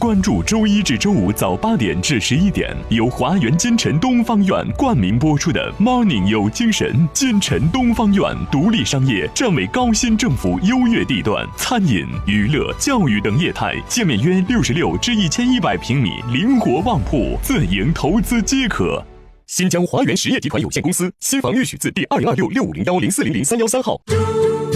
关注周一至周五早8点至11点，由华源金晨东方院冠名播出的 Morning 有精神。金晨东方院独立商业，站为高新政府优越地段，餐饮、娱乐、教育等业态，建面约66至1100平米，灵活旺铺，自营投资皆可。新疆华源实业集团有限公司，新房预许字第2026650104003113号。